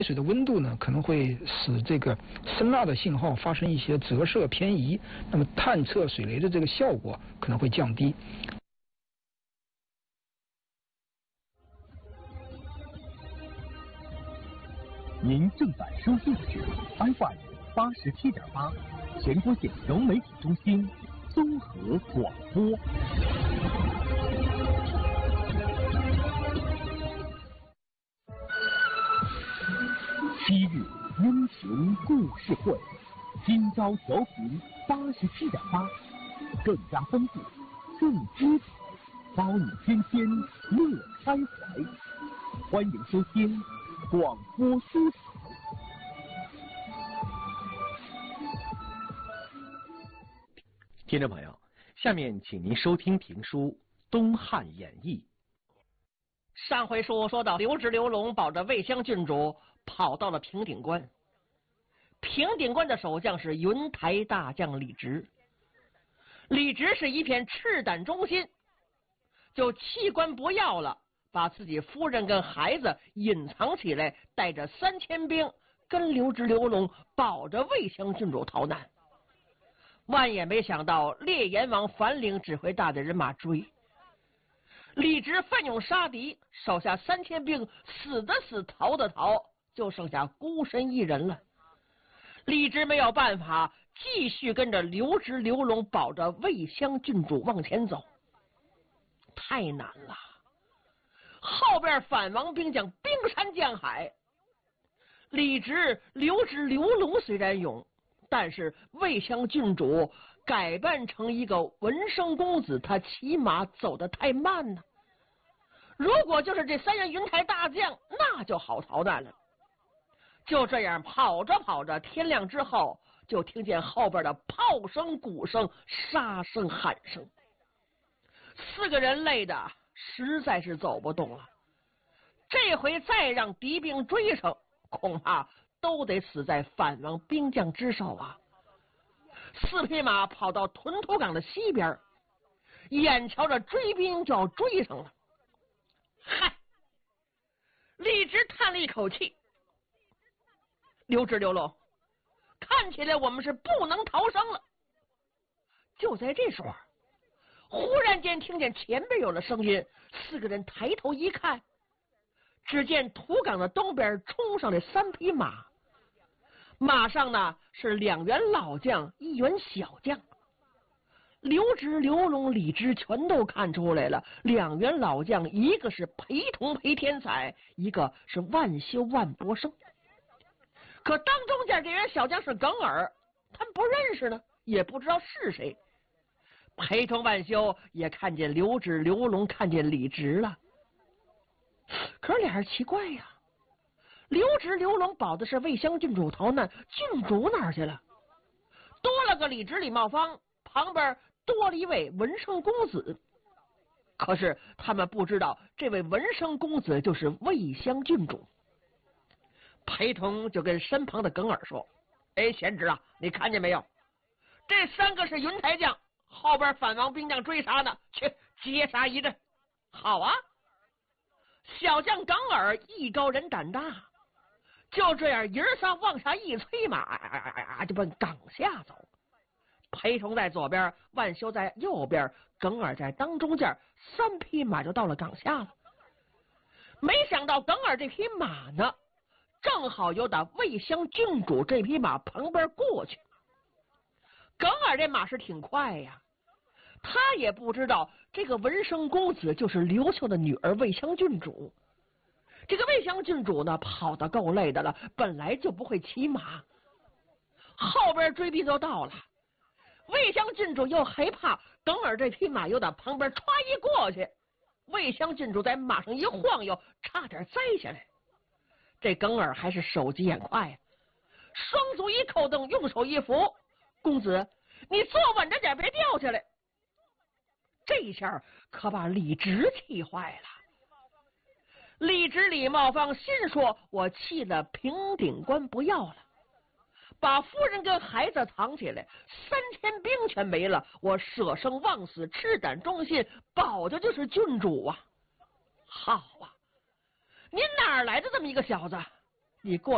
水的温度呢，可能会使这个声呐的信号发生一些折射偏移，那么探测水雷的这个效果可能会降低。 您正在收听的是 FM87.8全国县融媒体中心综合广播。昔日英雄故事会，今朝调频87.8，更加丰富，更精彩，包你天天乐开怀。欢迎收听广播书场。听众朋友，下面请您收听评书《东汉演义》。 上回书说到，刘直、刘龙保着魏襄郡主跑到了平顶关。平顶关的守将是云台大将李直。李直是一片赤胆忠心，就弃官不要了，把自己夫人跟孩子隐藏起来，带着3000兵跟刘直、刘龙保着魏襄郡主逃难。万也没想到烈阎王樊陵指挥大的人马追，李直奋勇杀敌，手下3000兵死的死，逃的逃，就剩下孤身一人了。李直没有办法，继续跟着刘直、刘龙保着魏襄郡主往前走。太难了，后边反王兵将冰山降海。李直、刘直、刘龙虽然勇，但是魏襄郡主改扮成一个文生公子，他骑马走得太慢了。如果就是这3员云台大将，那就好逃难了。就这样跑着跑着，天亮之后，就听见后边的炮声、鼓声、杀声、喊声。4个人累的实在是走不动了。这回再让敌兵追上，恐怕都得死在反王兵将之手啊！4匹马跑到屯土岗的西边，眼瞧着追兵就要追上了。嗨！李直叹了一口气，刘直、刘龙，看起来我们是不能逃生了。就在这时候，忽然间听见前边有了声音，4个人抬头一看，只见土岗的东边冲上来3匹马，马上呢是2员老将，1员小将。刘直、刘龙、李直全都看出来了，2员老将，一个是裴同、裴天才，一个是万修、万伯生。可当中间这员小将是耿尔，他们不认识呢，也不知道是谁。裴同、万修也看见刘直、刘龙，看见李直了。可是俩人奇怪呀，刘直、刘龙保的是魏襄郡主逃难，郡主哪儿去了？多了个李直、李茂芳，旁边多了一位文生公子。可是他们不知道，这位文生公子就是魏襄郡主。裴同就跟身旁的耿尔说：“哎，贤侄啊，你看见没有？这3个是云台将，后边反王兵将追杀呢，去截杀一阵。”好啊！小将耿尔艺高人胆大，就这样爷仨往下一催马，就奔岗下走。裴同在左边，万修在右边，耿尔在当中间，3匹马就到了岗下了。没想到耿尔这匹马呢，正好由打魏襄郡主这匹马旁边过去。耿尔这马是挺快呀，他也不知道这个文生公子就是刘秀的女儿魏襄郡主。这个魏襄郡主呢，跑得够累的了，本来就不会骑马，后边追兵就到了。魏襄郡主又害怕耿尔这匹马又打旁边歘一过去，魏襄郡主在马上一晃悠，差点栽下来。这耿尔还是手疾眼快呀，双足一扣蹬，用手一扶：“公子，你坐稳着点，别掉下来。”这下可把李直气坏了。李直、李茂芳心说：“我弃了平顶关不要了，把夫人跟孩子藏起来，3000兵全没了，我舍生忘死，赤胆忠心，保的就是郡主啊！好啊，您哪儿来的这么一个小子？你过